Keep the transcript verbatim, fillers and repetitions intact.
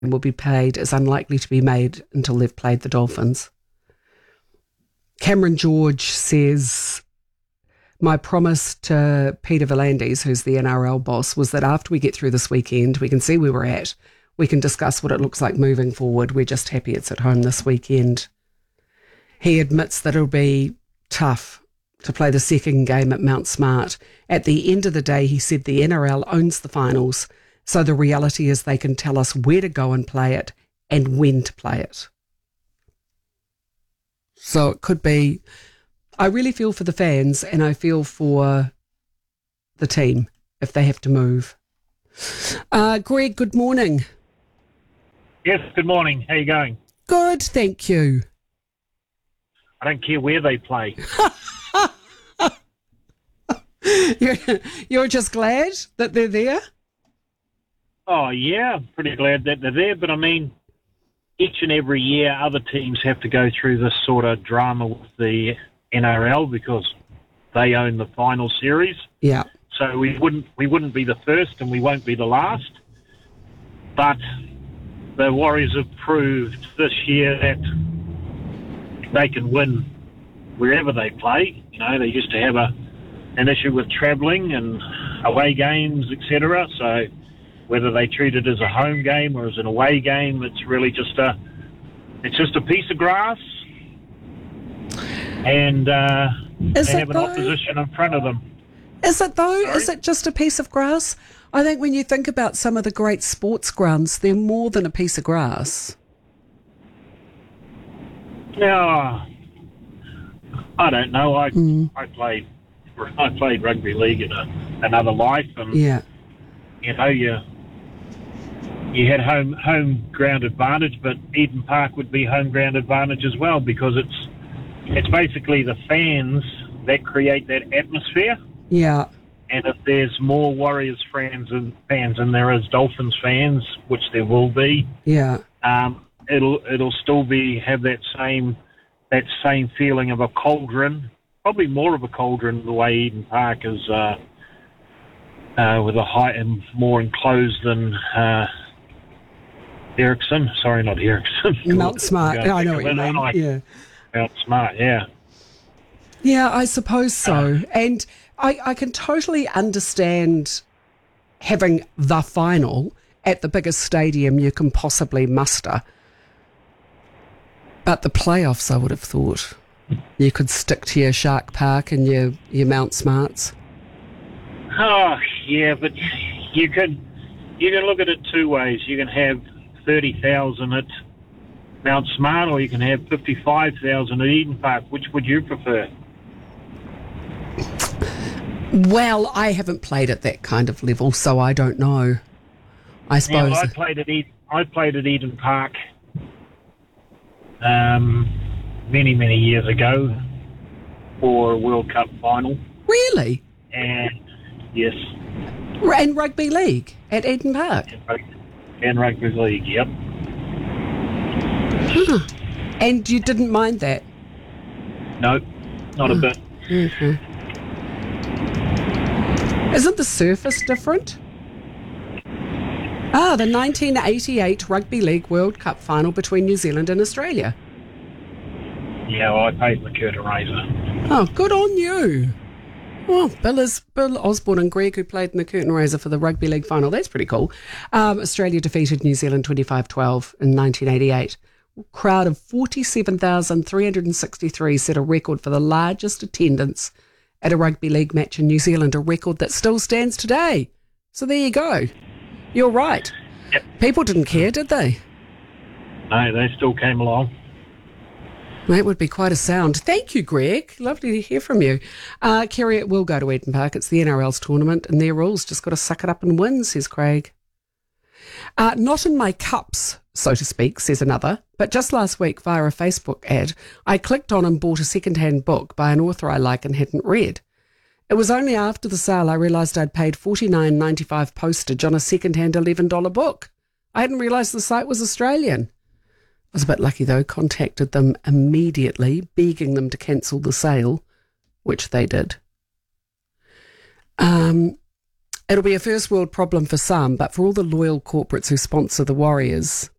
will be paid is unlikely to be made until they've played the Dolphins. Cameron George says, my promise to Peter V'landys, who's the N R L boss, was that after we get through this weekend, we can see where we're at. We can discuss what it looks like moving forward. We're just happy it's at home this weekend. He admits that it'll be tough to play the second game at Mount Smart. At the end of the day, he said the N R L owns the finals, so the reality is they can tell us where to go and play it and when to play it. So it could be, I really feel for the fans and I feel for the team if they have to move. Uh, Greg, good morning. Yes, good morning. How are you going? Good, thank you. I don't care where they play. you're, you're just glad that they're there? Oh, yeah, I'm pretty glad that they're there. But, I mean, each and every year other teams have to go through this sort of drama with the N R L because they own the final series. Yeah. So we wouldn't we wouldn't be the first and we won't be the last. But the Warriors have proved this year that they can win wherever they play. You know, they used to have a an issue with travelling and away games, et cetera. So whether they treat it as a home game or as an away game, it's really just a it's just a piece of grass, and uh, they have an though? opposition in front of them. Is it though? Sorry? Is it just a piece of grass? I think when you think about some of the great sports grounds, they're more than a piece of grass. Yeah, I don't know. I Mm. I played I played rugby league in a, another life, and Yeah. you know you you had home home ground advantage, but Eden Park would be home ground advantage as well because it's it's basically the fans that create that atmosphere. Yeah. And if there's more Warriors fans and fans than there is Dolphins fans, which there will be, Yeah. um, it'll it'll still be have that same that same feeling of a cauldron, probably more of a cauldron the way Eden Park is, uh, uh, with a height and more enclosed than uh, Ericsson. Sorry, not Ericsson. Mount Smart. I know what you mean. Yeah. Mount Smart. Yeah. Yeah, I suppose so. And I, I can totally understand having the final at the biggest stadium you can possibly muster. But the playoffs, I would have thought, you could stick to your Shark Park and your, your Mount Smarts. Oh, yeah, but you can, you can look at it two ways. You can have thirty thousand at Mount Smart or you can have fifty-five thousand at Eden Park. Which would you prefer? Well, I haven't played at that kind of level, so I don't know. I suppose. Now, I played at Eden, I played at Eden Park um, many, many years ago for a World Cup final. Really? And yes. And rugby league at Eden Park? And rugby league, yep. Huh. And you didn't mind that? No, not oh. a bit. Mm-hmm. Isn't the surface different? Ah, the nineteen eighty-eight Rugby League World Cup final between New Zealand and Australia. Yeah, well, I played the Curtin Razor. Oh, good on you. Well, Bill is Bill Osborne and Greg, who played in the Curtin Razor for the Rugby League final. That's pretty cool. Um, Australia defeated New Zealand twenty-five twelve in nineteen eighty-eight. A crowd of forty-seven thousand three hundred sixty-three set a record for the largest attendance at a rugby league match in New Zealand, a record that still stands today. So there you go. You're right. Yep. People didn't care, did they? No, they still came along. That would be quite a sound. Thank you, Greg. Lovely to hear from you. Uh, Kerry, it will go to Eden Park. It's the N R L's tournament and their rules. Just got to suck it up and win, says Craig. Uh, not in my cups, so to speak, says another. But just last week, via a Facebook ad, I clicked on and bought a second-hand book by an author I like and hadn't read. It was only after the sale I realised I'd paid forty-nine ninety-five postage on a second-hand eleven dollars book. I hadn't realised the site was Australian. I was a bit lucky, though, contacted them immediately, begging them to cancel the sale, which they did. Um, It'll be a first world problem for some, but for all the loyal corporates who sponsor the Warriors,